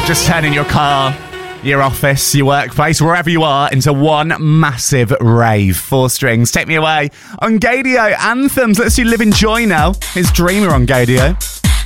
Just turning your car, your office, your workplace, wherever you are, into one massive rave. 4 strings. Take me away on Gaydio Anthems. Let's do Live in Joy now. It's Dreamer on Gaydio.